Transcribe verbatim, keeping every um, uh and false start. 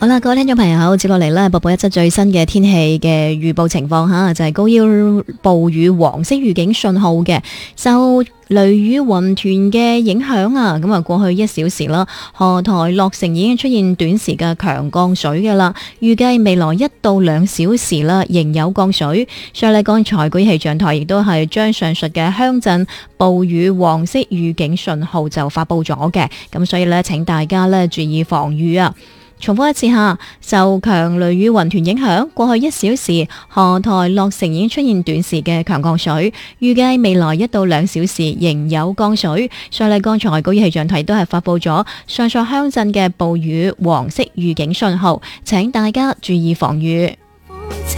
好啦，各位聽眾朋友，接落嚟咧，播報一則最新嘅天氣嘅預報情況吓，就係、是、高壓暴雨黃色預警信號嘅，受雷雨雲團嘅影響啊，咁啊過去一小時啦，河台落成已經出現短時嘅強降水嘅啦，預計未來一到兩小時啦，仍有降水。所以咧，剛才氣氣象台亦都係將上述嘅鄉鎮暴雨黃色預警信號就發佈咗嘅，咁所以咧，請大家咧注意防禦啊！重複一次下，受強雷雨雲團影響，過去一小時河台落成已經出現短時嘅強降水，預計未來一到兩小時仍有降水。所以咧，剛才高級氣象台都係發佈咗上述鄉鎮嘅暴雨黃色預警信號，請大家注意防禦。